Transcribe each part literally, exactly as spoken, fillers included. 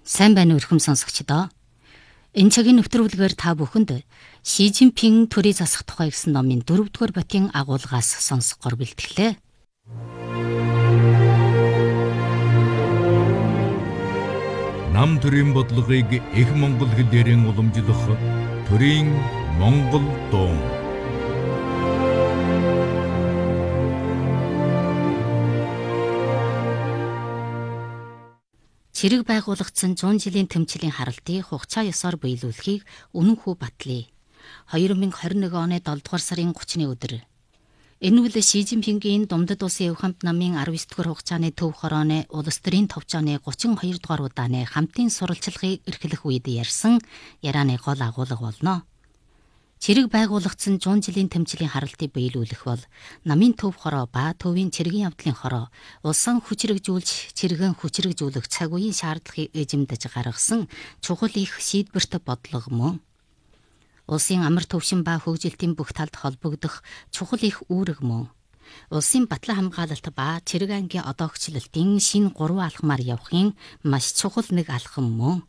Сайн байна уу өрхөм сонсогчдоо. Энэ цагийн нэвтрүүлгээр та бүхэнд Ши Жинпин төрийн засах тухай гэсэн номын дөрөвдүгээр ботын агуулгаас сонсгохоор бэлтгэлээ. Нам төрийн бодлогыг их монгол хэлээрэн уламжлах төрийн монгол дуун. Цэрэг байгуулагдсан зуун жилийн тэмцлийн харалтыг хугацаа ёсоор биелүүлэхийг Үнэнхүү батлая. хоёр мянга хорин нэг оны долдугаар сарын гуравны өдөр. Энэ үйл Ши Жинпингийн Думдад улсын өв хамт намын арав ёс дугаар хугацааны төв хорооны улс төрийн товчооны гучин хоёр дугаар удааны хамтын сурвалжлагыг эрхлэх үед ярьсан ярианы гол агуулга болно. Цэрэг байгуулагдсан зуун жилийн тэмцлийн харалтыг биелүүлэх бол намын төв хороо ба төвийн цэргийн явдлын хороо улсын хүчрэгжүүлж цэргэн хүчрэгжүүлэх цаг үеийн шаардлагыг эзэмдэж гаргасан чухал их шийдвэрт бодлого мөн. Улсын амар төвшин ба хөгжилтийн бүх талд холбогдох чухал их үүрэг мөн. Улсын батлан хамгаалалт ба цэрэг ангийн одоогчлолтын шинэ гурван алхмаар явахын маш чухал нэг алхам мөн.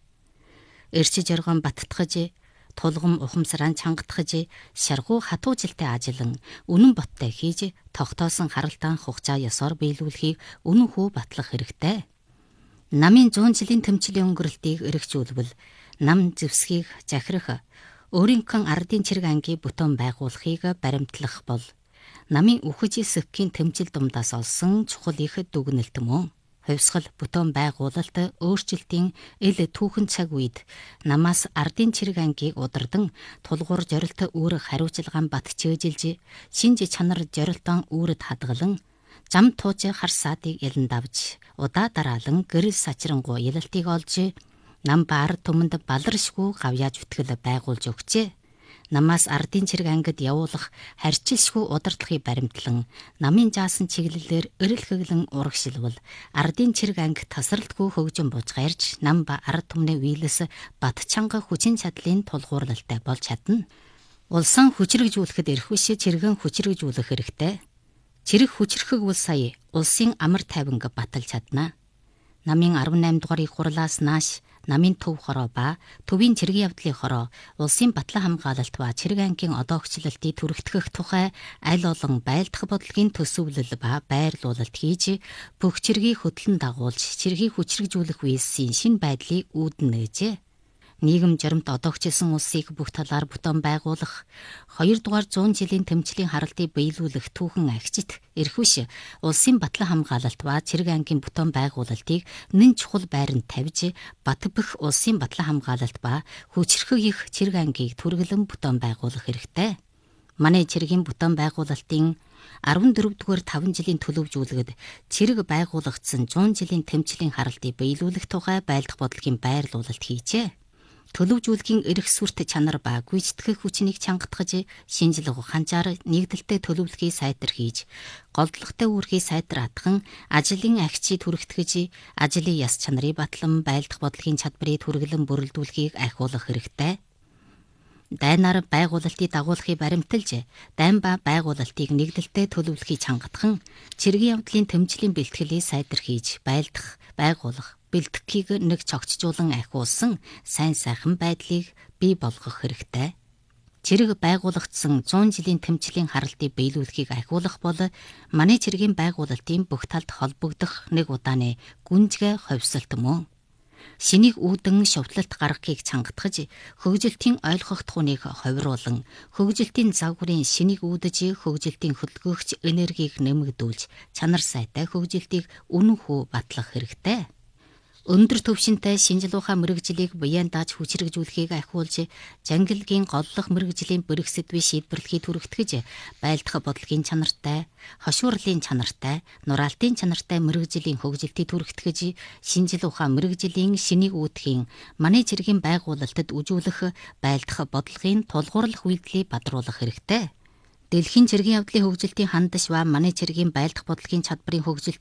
Эрч жаргон баттгаж тулгам ухамсараа чангатгаж шаргуу хатуу жилтэй ажиллан үнэн боттой хийж тогтоосон харалтаан хугацаа ёсоор биелүүлэхийг Үнэнхүү батлах хэрэгтэй. Намын зуун жилийн тэмцлийн өнгөрөлтийг эргжүүлбэл нам зэвсгийг захирах өөрийнхөө ардын цэрэг ангийн бүтэн байгуулахыг баримтлах бол намын үхэж сэвхийн тэмцэл дундаас олсон чухал их дүгнэлт мөн. Хувьсгал бүтэн байгуулалт өөрчлөлтийн ил түүхэн цаг үед намаас ардын цэрэг ангийг удирдан тулгуур зорилт үүрэг хариуцлагаан бат чөөжилж шинж чанар зорилтон үүрэд хадгалан зам тууж хар саадыг ялан давж удаа дараалан гэрэл сачрангуй ялалтыг олж нам ба ард түмэнд баларшгүй гавьяаж үтгэл байгуулж өгчээ. Намаас ардын цэрэг ангид явуулах харьцилшгүй удирдлагыг баримтлан намын заасан чиглэлээр өрөлхөглөн урагшилбал ардын цэрэг анги тасралтгүй хөгжин бужгаарч нам ба ард түмний вийлэс бат чанга хүчин чадлын тулгуурлалтай болж чадна. Улсын хүчрэгжүүлэхэд эрхвиш цэргэн хүчрэгжүүлэх хэрэгтэй. Цэрэг хүчрэхэг бол сая улсын амар тайванг баталж чадна. Намын арав найм дугаарыг хурлаас нааш намын төв хороо ба төвийн цэргийн явдлын хороо улсын батлан хамгаалалт ба цэрэг ангийн одоогчлолтыг түрэгтгэх тухай аль олон байлдах бодлогын төсөвлөл ба байрлуулалт хийж бүх цэргийг хөтлөн дагуулж цэргийг хүчрэгжүүлэх үйлсийн шинэ байдлыг үүдэн нээжээ. Нийгэм жоримт одоогчилсан улсыг бүх талаар бүтэн байгуулах, хоёр дугаар зуун жилийн тэмцлийн харалтыг биелүүлэх түүхэн агчит эрхвиш улсын батлан хамгаалалт ба цэрэг ангийн бүтэн байгуулалтыг нэн чухал байранд тавьж бат бөх улсын батлан хамгаалалт ба хүчрхэг их цэрэг ангийг түргэлэн бүтэн байгуулах хэрэгтэй. Манай цэргийн бүтэн байгуулалтын арван дөрөвдүгээр таван жилийн төлөвжүүлэгд цэрэг байгуулагдсан зуун жилийн тэмцлийн харалтыг биелүүлэх тухай байлдах бодлогын байрлуулалт хийжээ. Төлөвжүүлгийн эрх сүрт чанар ба гүйцэтгэх хүчнийг чангатгаж шинжлэх ухаанчаар нэгдэлтэй төлөвлөгөөийг сайтар хийж голдлоготой үүргийг сайтар атхан ажлын агчийг түрэгтгэж ажлын яс чанарыг батлан байлдах бодлогын чадварыг түргэлэн бүрэлдүүлэхийг ахиулах хэрэгтэй. Дайнаар байгуулалтыг дагуулахыг баримталж дайн ба байгуулалтыг нэгдэлтэй төлөвлөхийг чангатхан цэргийн явдлын тэмцлийн бэлтгэлийг сайтар хийж байлдах, байгуулах бэлтгэхийг нэг цогцжуулан ахиулсан сайн сайхан байдлыг бий болгох хэрэгтэй. Цэрэг байгуулагдсан зуун жилийн тэмцлийн харалтыг биелүүлэхийг ахиулах бол манай цэргийн байгуулалтын бүх талд холбогдох нэг удааны гүнзгий ховсолт мөн. Шинийг үүдэн шовтлолт гаргахыг чангатгаж хөгжилтийн ойлгох тухныг ховируулан хөгжилтийн загварын шинийг үүдэж хөгжилтийн хөдөлгөөгч энергийг нэмэгдүүлж чанар сайтай хөгжилтийг үнэнхүү батлах хэрэгтэй. Өндөр төвшинтэй шинжлэх ухаан мэрэгжлийг буян дааж хүчрэгжүүлэхийг ахиулж, жангилгийн голлох мэрэгжлийн бэрх сэдвийг шийдвэрлэхийг түрэгтгэж, байлдах бодлогын чанартай, хошуурлын чанартай, нураалтын чанартай мэрэгжлийн хөгжилтийг түрэгтгэж, шинжлэх ухаан мэрэгжлийн шинийг үүдхийн манай цэргийн байгуулалтад үжүүлэх, байлдах бодлогын тулгуурлах үйлдэлийг бадруулах хэрэгтэй. Дэлхийн цэргийн явдлын хөгжилтийн хандаж ба манай цэргийн байлдах бодлогын чадварын хөгжилт